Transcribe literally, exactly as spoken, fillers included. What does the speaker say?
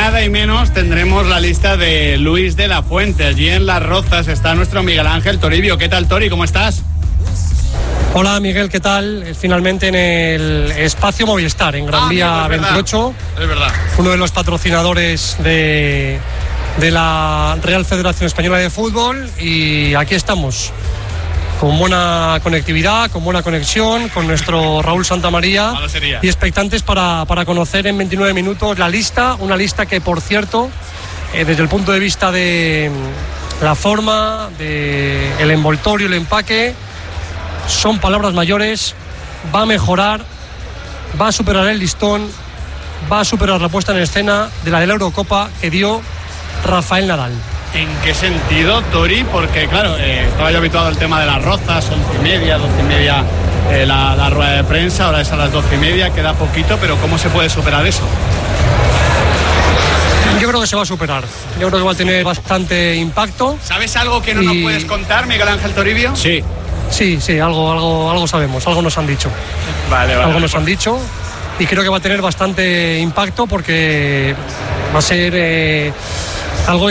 nada y menos tendremos la lista de Luis de la Fuente. Allí en Las Rozas está nuestro Miguel Ángel Toribio. ¿Qué tal, Tori? ¿Cómo estás? Hola Miguel, ¿qué tal? Finalmente en el espacio Movistar, en Gran ah, Vía amigo, es veintiocho, verdad. Es verdad. Uno de los patrocinadores de, de la Real Federación Española de Fútbol, y aquí estamos, con buena conectividad, con buena conexión, con nuestro Raúl Santamaría, y expectantes para, para conocer en veintinueve minutos la lista, una lista que, por cierto, eh, desde el punto de vista de la forma, de el envoltorio, el empaque, son palabras mayores, va a mejorar, va a superar el listón, va a superar la puesta en escena de la de la Eurocopa que dio Rafael Nadal. ¿En qué sentido, Tori? Porque, claro, eh, estaba yo habituado al tema de Las Rozas, once y media, doce y media eh, la, la rueda de prensa, ahora es a las doce y media, queda poquito, pero ¿cómo se puede superar eso? Yo creo que se va a superar, yo creo que va a tener bastante impacto. ¿Sabes algo que no y... nos puedes contar, Miguel Ángel Toribio? Sí. Sí, sí, algo, algo, algo sabemos, algo nos han dicho. Vale, vale. Algo nos han dicho y creo que va a tener bastante impacto porque va a ser eh, algo